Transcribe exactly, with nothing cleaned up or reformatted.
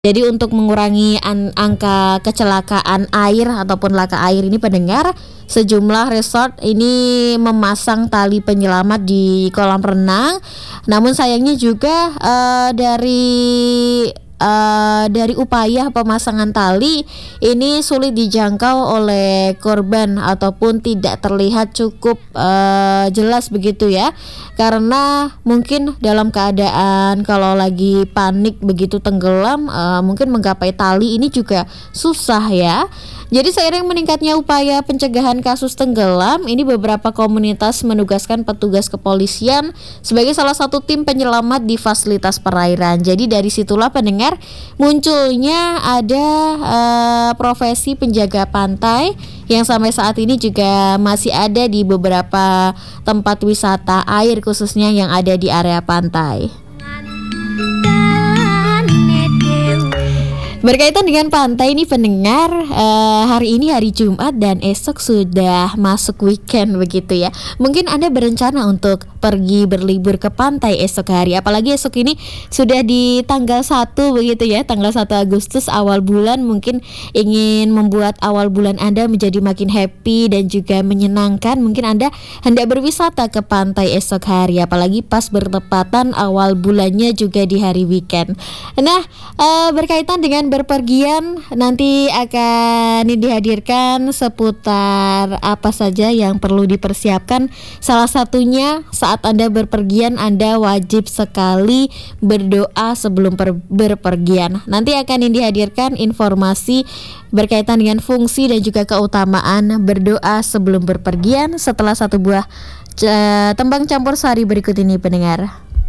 Jadi untuk mengurangi an- angka kecelakaan air ataupun laka air ini pendengar, sejumlah resort ini memasang tali penyelamat di kolam renang. Namun sayangnya juga uh, dari uh, dari upaya pemasangan tali ini sulit dijangkau oleh korban ataupun tidak terlihat cukup uh, jelas begitu ya. Karena mungkin dalam keadaan kalau lagi panik begitu tenggelam, uh, mungkin menggapai tali ini juga susah ya. Jadi seiring meningkatnya upaya pencegahan kasus tenggelam, ini beberapa komunitas menugaskan petugas kepolisian sebagai salah satu tim penyelamat di fasilitas perairan. Jadi dari situlah pendengar munculnya ada uh, profesi penjaga pantai yang sampai saat ini juga masih ada di beberapa tempat wisata air khususnya yang ada di area pantai. Berkaitan dengan pantai ini pendengar, uh, hari ini hari Jumat dan esok sudah masuk weekend begitu ya. Mungkin Anda berencana untuk pergi berlibur ke pantai esok hari, apalagi esok ini sudah di tanggal satu begitu ya, tanggal satu Agustus awal bulan. Mungkin ingin membuat awal bulan Anda menjadi makin happy dan juga menyenangkan. Mungkin Anda hendak berwisata ke pantai esok hari, apalagi pas bertepatan awal bulannya juga di hari weekend. Nah, uh, berkaitan dengan berpergian nanti akan dihadirkan seputar apa saja yang perlu dipersiapkan. Salah satunya saat Anda berpergian, Anda wajib sekali berdoa sebelum per- berpergian. Nanti akan dihadirkan informasi berkaitan dengan fungsi dan juga keutamaan berdoa sebelum berpergian setelah satu buah uh, tembang campur sari berikut ini pendengar.